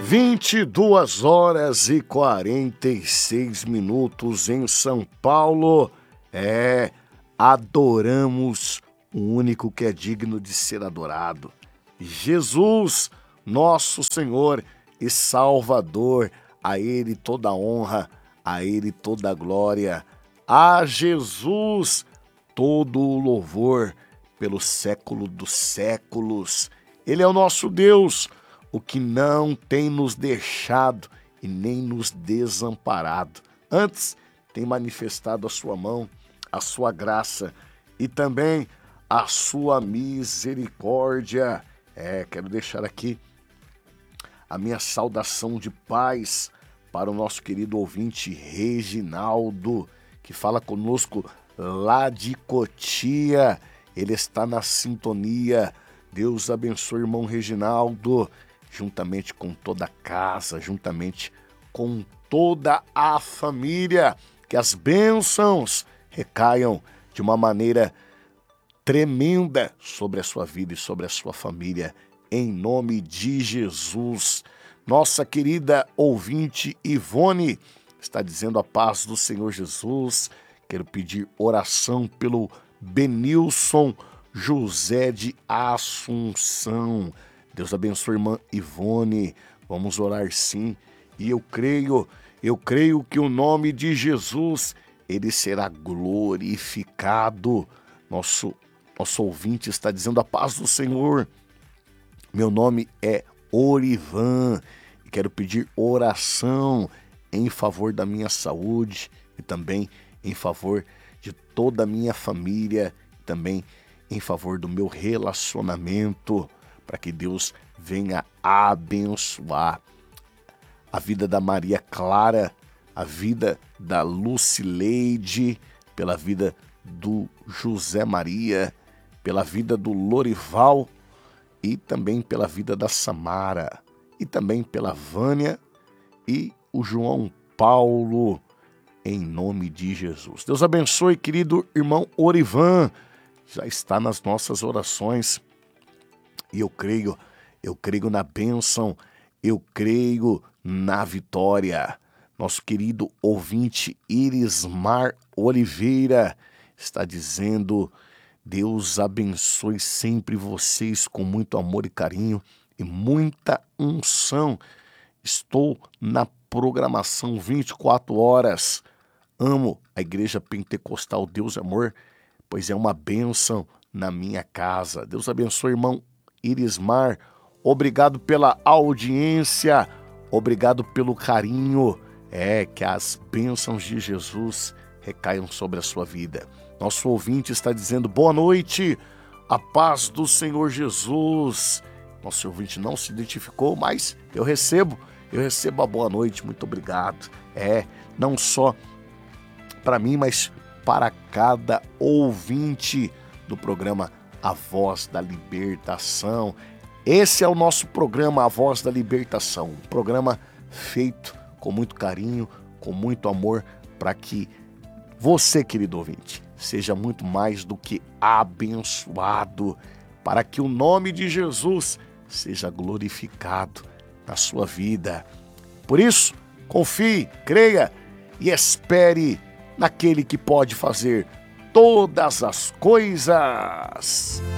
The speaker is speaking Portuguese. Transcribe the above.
22h46 em São Paulo. Adoramos o único que é digno de ser adorado. Jesus, nosso Senhor e Salvador. A Ele toda honra, a Ele toda glória. A Jesus todo o louvor pelo século dos séculos. Ele é o nosso Deus, o que não tem nos deixado e nem nos desamparado. Antes, tem manifestado a sua mão, a sua graça e também a sua misericórdia. Quero deixar aqui a minha saudação de paz para o nosso querido ouvinte Reginaldo, que fala conosco lá de Cotia. Ele está na sintonia. Deus abençoe o irmão Reginaldo, juntamente com toda a casa, juntamente com toda a família. Que as bênçãos recaiam de uma maneira tremenda sobre a sua vida e sobre a sua família, em nome de Jesus. Nossa querida ouvinte Ivone está dizendo a paz do Senhor Jesus. Quero pedir oração pelo Benilson José de Assunção. Deus abençoe a irmã Ivone. Vamos orar sim. E eu creio que o nome de Jesus, ele será glorificado. Nosso ouvinte está dizendo a paz do Senhor. Meu nome é Orivan e quero pedir oração em favor da minha saúde e também em favor de toda a minha família, também em favor do meu relacionamento, para que Deus venha abençoar a vida da Maria Clara, a vida da Lucileide, pela vida do José Maria, pela vida do Lorival e também pela vida da Samara, e também pela Vânia e o João Paulo, em nome de Jesus. Deus abençoe, querido irmão Orivan, já está nas nossas orações, e eu creio na bênção, eu creio na vitória. Nosso querido ouvinte Irismar Oliveira está dizendo: Deus abençoe sempre vocês com muito amor e carinho e muita unção. Estou na programação 24 horas. Amo a Igreja Pentecostal Deus é Amor, pois é uma bênção na minha casa. Deus abençoe, irmão Irismar. Obrigado pela audiência, obrigado pelo carinho. Que as bênçãos de Jesus recaiam sobre a sua vida. Nosso ouvinte está dizendo: boa noite, a paz do Senhor Jesus. Nosso ouvinte não se identificou, mas eu recebo a boa noite, muito obrigado. Não só para mim, mas para cada ouvinte do programa A Voz da Libertação. Esse é o nosso programa, A Voz da Libertação, um programa feito com muito carinho, com muito amor, para que você, querido ouvinte, seja muito mais do que abençoado, para que o nome de Jesus seja glorificado na sua vida. Por isso, confie, creia e espere naquele que pode fazer todas as coisas.